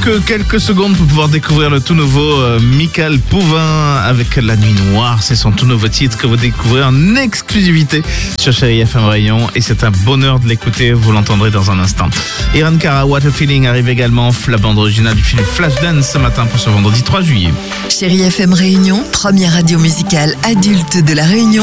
que quelques secondes pour pouvoir découvrir le tout nouveau Michael Pouvin avec La Nuit Noire. C'est son tout nouveau titre que vous découvrez en exclusivité sur Chérie FM Rayon. Et c'est un bonheur de l'écouter, vous l'entendrez dans un instant. Iran Cara, What a Feeling arrive également, la bande originale du film Flashdance ce matin pour ce vendredi 3 juillet. Chérie FM Réunion, première radio musicale adulte de la Réunion.